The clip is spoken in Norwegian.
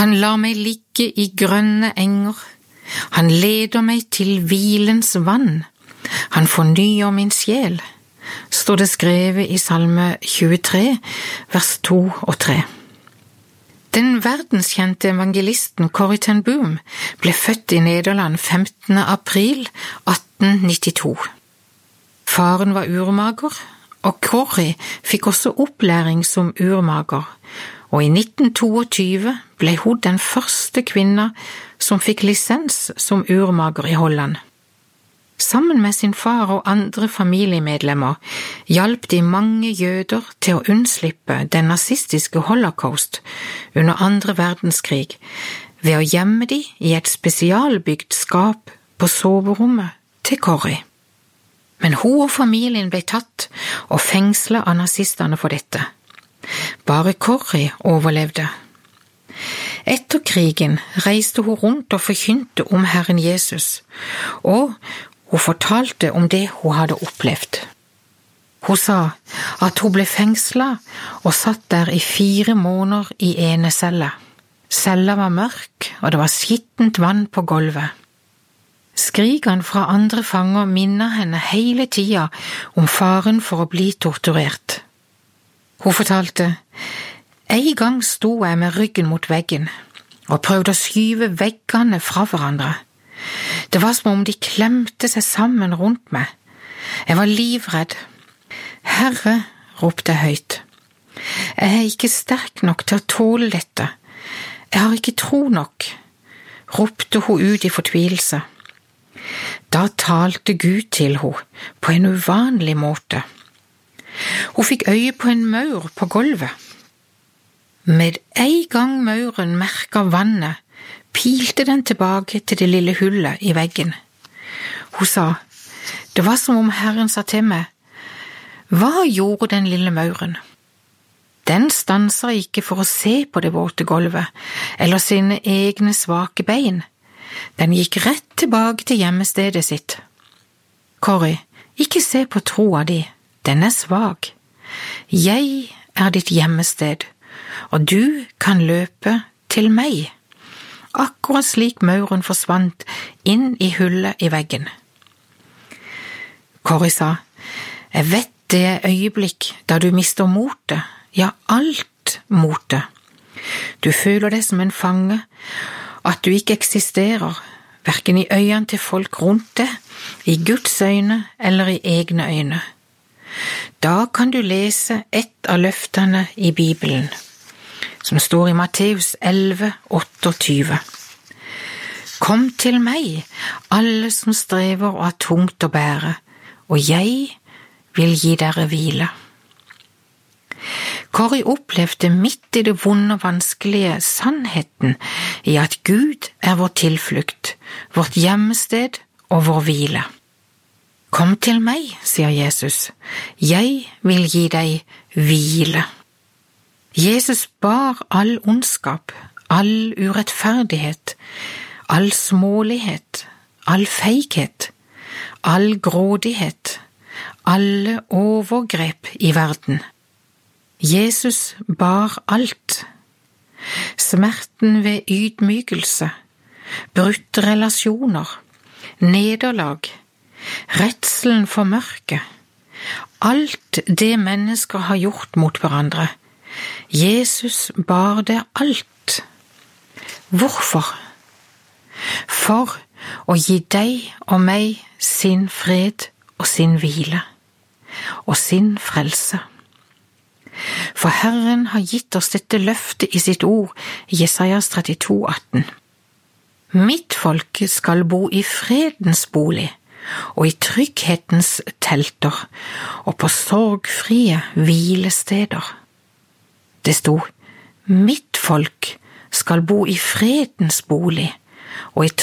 Han lar meg ligge i grønne enger, han leder meg til hvilens vann, han fornyer min sjel, står det skrevet i Salme 23, vers 2 og 3. Den verdenskjente evangelisten Corrie ten Boom ble født i Nederland 15. april 1892. Faren var urmager, og Corrie fikk også opplæring som urmager, og i 1922 ble hun den første kvinna som fikk lisens som urmager i Holland. Sammen med sin far og andre familiemedlemmer hjalp de mange jøder til å unnslippe den nazistiske holocaust under andre verdenskrig ved å gjemme de i et spesialbygd skap på soverommet til Corrie. Men hun og familien ble tatt og fengslet av nazistene for dette. Bare Corrie overlevde. Etter krigen reiste hun rundt og forkynte om Herren Jesus, og hun fortalte om det hun hadde opplevd. Hun sa at hun ble fengslet og satt der i 4 måneder i ene celle. Cella var mørk, og det var skittent vann på gulvet. Skrikene fra andre fanger minnet henne hele tida om faren for å bli torturert. Hun fortalte, «En gang sto jeg med ryggen mot veggen og prøvde å skyve veggene fra hverandre. Det var som om de klemte seg sammen rundt meg. Jeg var livredd. Herre, ropte jeg høyt. Jeg er ikke sterk nok til å tåle dette. Jeg har ikke tro nok, ropte hun ut i fortvilelse. Da talte Gud til henne på en uvanlig måte. Hun fikk øye på en maur på gulvet. Med en gang mauren merket vannet, pilte den tilbake til det lille hullet i veggen. Hun sa, det var som om Herren sa til meg, hva gjorde den lille mauren? Den stanser ikke for å se på det våte gulvet, eller sine egne svake bein. Den gikk rett tilbake til gjemmestedet sitt. Corrie, ikke se på troa di, den er svak. Jeg er ditt gjemmested, og du kan løpe til meg. Akkurat slik mauren forsvant inn i hullet i veggen. Corrie sa, jeg vet det øyeblikk da du mister motet, ja alt motet. Du føler deg som en fange, at du ikke eksisterer, hverken i øynene til folk rundt deg, i Guds øyne eller i egne øyne. Da kan du lese et av løftene i Bibelen, som står i Matteus 11:28. Kom til meg, alle som strever og har tungt å bære, og jeg vil gi dere hvile. Corrie opplevde midt i det vonde og vanskelige sannheten i at Gud er vår tilflukt, vårt gjemmested og vår hvile. Kom til meg, sier Jesus, jeg vil gi deg hvile. Jesus bar all ondskap, all urettferdighet, all smålighet, all feighet, all grådighet, alle overgrep i verden. Jesus bar alt. Smerten ved ydmykelse, brutte relasjoner, nederlag, redselen for mørket, alt det mennesker har gjort mot hverandre. Jesus bar det alt. Hvorfor? For å gi deg og meg sin fred og sin hvile, og sin frelse. For Herren har gitt oss dette løftet i sitt ord, Jesajas 32,18. Mitt folk skal bo i fredens bolig, og i trygghetens telter, og på sorgfrie hvilesteder. Det stod, mitt folk skal bo i fredens bolig, og i